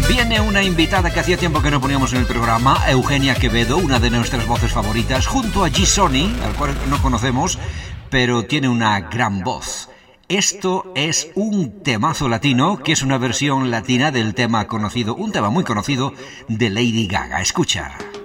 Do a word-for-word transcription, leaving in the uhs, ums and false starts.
Viene una invitada que hacía tiempo que no poníamos en el programa, Eugenia Quevedo, una de nuestras voces favoritas, junto a G. Sony, al cual no conocemos, pero tiene una gran voz. Esto es un temazo latino, que es una versión latina del tema conocido, un tema muy conocido de Lady Gaga. Escucha.